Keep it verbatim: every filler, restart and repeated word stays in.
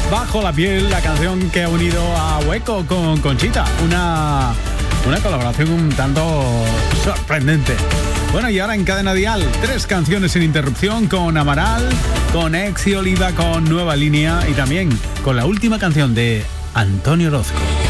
Bajo la piel, la canción que ha unido a Hueco con Conchita. Una, una colaboración un tanto sorprendente. Bueno, y ahora en Cadena Dial, tres canciones sin interrupción con Amaral, con Exi Oliva, con Nueva Línea y también con la última canción de Antonio Orozco.